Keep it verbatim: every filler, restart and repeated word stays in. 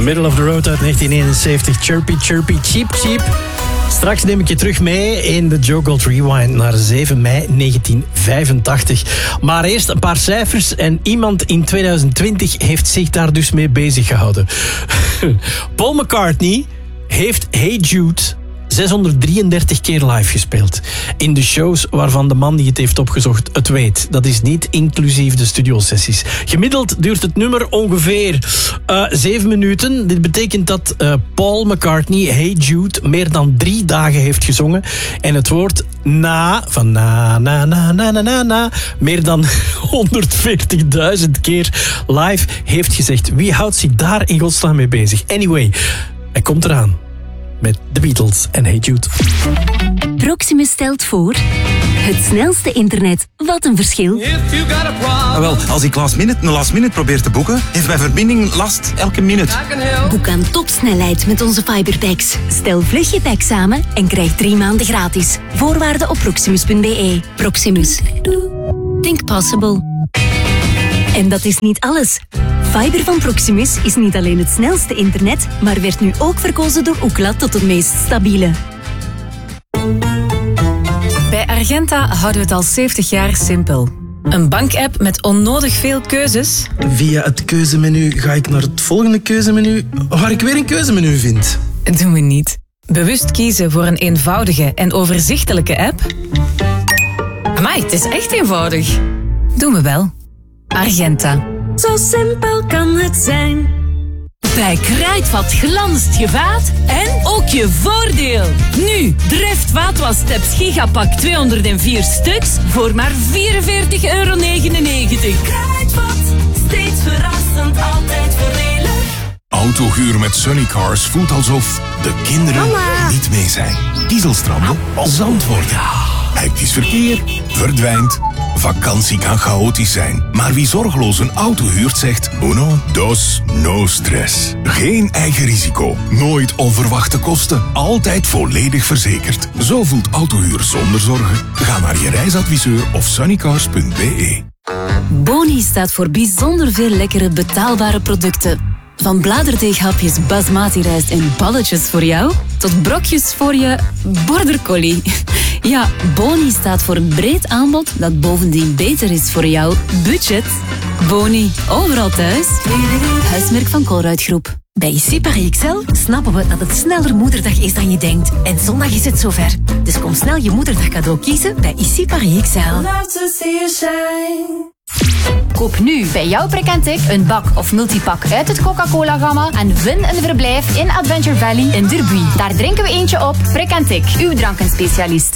Middle of the Road uit negentien eenenzeventig. Chirpy, chirpy, cheap, cheap. Straks neem ik je terug mee in de Joe Gold Rewind naar zeven mei negentien vijfentachtig. Maar eerst een paar cijfers en iemand in twintig twintig heeft zich daar dus mee bezig gehouden. Paul McCartney heeft Hey Jude zeshonderddrieëndertig keer live gespeeld. In de shows waarvan de man die het heeft opgezocht het weet. Dat is niet inclusief de studiosessies. Gemiddeld duurt het nummer ongeveer uh, zeven minuten. Dit betekent dat uh, Paul McCartney Hey Jude meer dan drie dagen heeft gezongen. En het woord na, van na, na, na, na, na, na, na meer dan honderdveertigduizend keer live heeft gezegd. Wie houdt zich daar in godsnaam mee bezig? Anyway, hij komt eraan. Met The Beatles en Hey Jude. Proximus stelt voor... Het snelste internet. Wat een verschil. Ah, wel, als ik last minute een last minute probeer te boeken, heeft mijn verbinding last elke minuut. Boek aan topsnelheid met onze fiberpacks. Stel vlug je pack samen en krijg drie maanden gratis. Voorwaarden op proximus punt b e. Proximus. Think possible. En dat is niet alles. Fiber van Proximus is niet alleen het snelste internet, maar werd nu ook verkozen door Ookla tot het meest stabiele. Bij Argenta houden we het al zeventig jaar simpel. Een bankapp met onnodig veel keuzes. Via het keuzemenu ga ik naar het volgende keuzemenu, waar ik weer een keuzemenu vind. Dat doen we niet. Bewust kiezen voor een eenvoudige en overzichtelijke app. Amai, het is echt eenvoudig. Doen we wel. Argenta. Zo simpel kan het zijn. Bij Kruidvat glanst je vaat en ook je voordeel. Nu, Drift vaatwassteps gigapak tweehonderdvier stuks voor maar vierenveertig euro negenennegentig. Kruidvat, steeds verrassend, altijd voordelig. Autohuur met Sunnycars voelt alsof de kinderen Mama. niet mee zijn. Dieselstranden zand worden. Hectisch verkeer verdwijnt. Vakantie kan chaotisch zijn, maar wie zorgeloos een auto huurt zegt uno, dos, no stress. Geen eigen risico, nooit onverwachte kosten, altijd volledig verzekerd. Zo voelt autohuur zonder zorgen. Ga naar je reisadviseur of sunnycars punt b e. Boni staat voor bijzonder veel lekkere betaalbare producten. Van bladerdeeghapjes basmati rijst en balletjes voor jou, tot brokjes voor je border collie. Ja, Boni staat voor een breed aanbod dat bovendien beter is voor jouw budget. Boni, overal thuis. Huismerk van Colruyt Groep. Bij Ici Paris X L snappen we dat het sneller Moederdag is dan je denkt. En zondag is het zover. Dus kom snel je Moederdag cadeau kiezen bij Ici Paris X L. Koop nu bij jouw Prick and Tick een bak of multipak uit het Coca-Cola-gamma en win een verblijf in Adventure Valley in Derby. Daar drinken we eentje op. Prick and Tick, uw drankenspecialist.